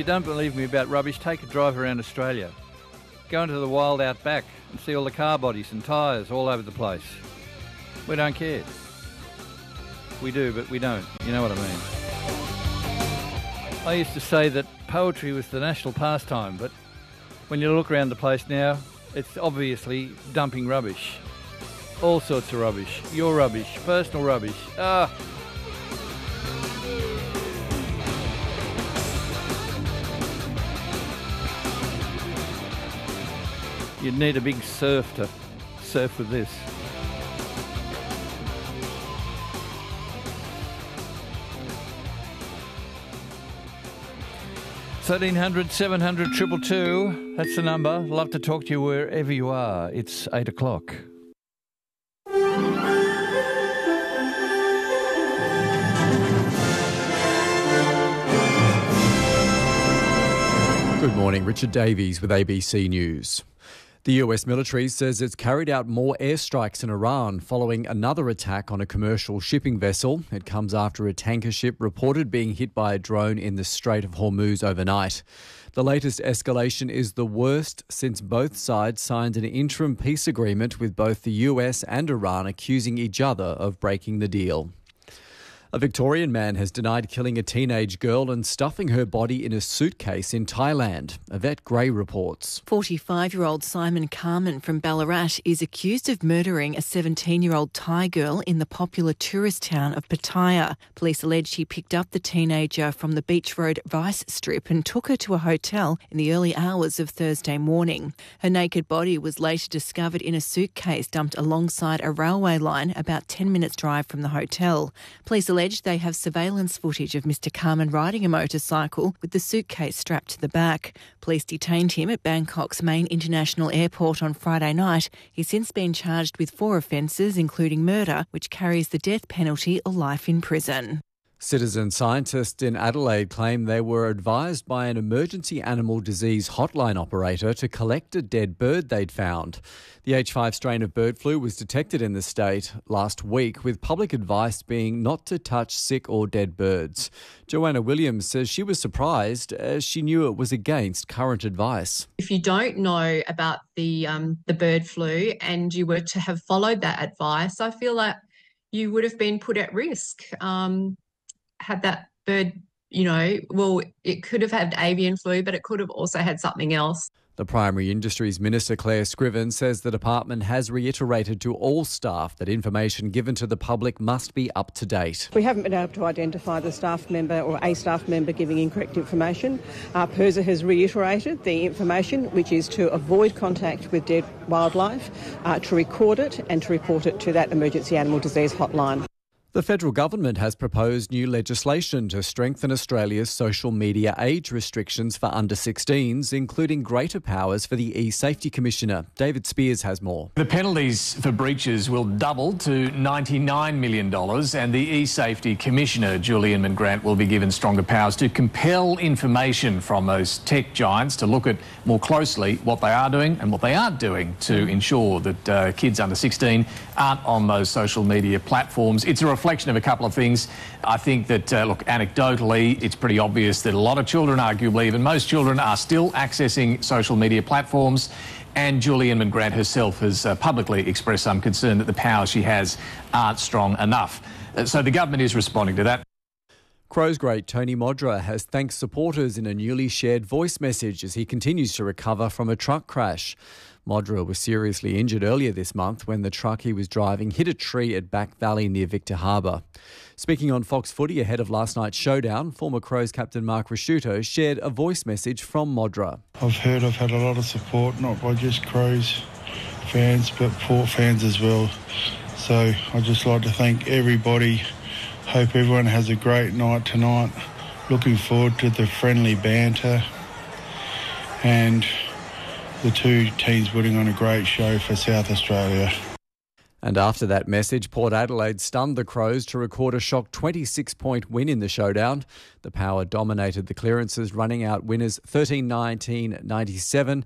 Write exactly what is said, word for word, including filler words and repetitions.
you don't believe me about rubbish, take a drive around Australia. Go into the wild outback and see all the car bodies and tyres all over the place. We don't care. We do, but we don't. You know what I mean. I used to say that poetry was the national pastime, but when you look around the place now, it's obviously dumping rubbish. All sorts of rubbish. Your rubbish, personal rubbish. Ah. You'd need a big surf to surf with this. thirteen hundred, seven hundred, two two two, that's the number. Love to talk to you wherever you are. It's eight o'clock. Good morning, Richard Davies with A B C News. The U S military says it's carried out more airstrikes in Iran following another attack on a commercial shipping vessel. It comes after a tanker ship reported being hit by a drone in the Strait of Hormuz overnight. The latest escalation is the worst since both sides signed an interim peace agreement with both the U S and Iran accusing each other of breaking the deal. A Victorian man has denied killing a teenage girl and stuffing her body in a suitcase in Thailand. Yvette Gray reports. forty-five-year-old Simon Carmen from Ballarat is accused of murdering a seventeen-year-old Thai girl in the popular tourist town of Pattaya. Police allege he picked up the teenager from the Beach Road Vice Strip and took her to a hotel in the early hours of Thursday morning. Her naked body was later discovered in a suitcase dumped alongside a railway line about ten minutes' drive from the hotel. Police allege they have surveillance footage of Mister Carmen riding a motorcycle with the suitcase strapped to the back. Police detained him at Bangkok's main international airport on Friday night. He's since been charged with four offences, including murder, which carries the death penalty or life in prison. Citizen scientists in Adelaide claim they were advised by an emergency animal disease hotline operator to collect a dead bird they'd found. The H five strain of bird flu was detected in the state last week, with public advice being not to touch sick or dead birds. Joanna Williams says she was surprised as she knew it was against current advice. If you don't know about the um, the bird flu and you were to have followed that advice, I feel like you would have been put at risk. Um, had that bird, you know, well, it could have had avian flu, but it could have also had something else. The Primary Industries Minister, Claire Scriven, says the department has reiterated to all staff that information given to the public must be up to date. We haven't been able to identify the staff member or a staff member giving incorrect information. Uh, PIRSA has reiterated the information, which is to avoid contact with dead wildlife, uh, to record it and to report it to that emergency animal disease hotline. The federal government has proposed new legislation to strengthen Australia's social media age restrictions for under sixteens, including greater powers for the E-Safety Commissioner. David Spears has more. The penalties for breaches will double to ninety-nine million dollars, and the E-Safety Commissioner, Julian McGrant, will be given stronger powers to compel information from those tech giants to look at more closely what they are doing and what they aren't doing to ensure that uh, kids under sixteen aren't on those social media platforms. It's a reflection of a couple of things. I think that, uh, look, anecdotally, it's pretty obvious that a lot of children, arguably even most children, are still accessing social media platforms. And Julian McGrant herself has uh, publicly expressed some concern that the powers she has aren't strong enough. Uh, so the government is responding to that. Crows great Tony Modra has thanked supporters in a newly shared voice message as he continues to recover from a truck crash. Modra was seriously injured earlier this month when the truck he was driving hit a tree at Back Valley near Victor Harbour. Speaking on Fox Footy ahead of last night's showdown, former Crows captain Mark Rasciuto shared a voice message from Modra. I've heard I've had a lot of support, not by just Crows fans, but Port fans as well. So I'd just like to thank everybody. Hope everyone has a great night tonight. Looking forward to the friendly banter and the two teams putting on a great show for South Australia. And after that message, Port Adelaide stunned the Crows to record a shock twenty-six point win in the showdown. The Power dominated the clearances, running out winners thirteen nineteen ninety-seven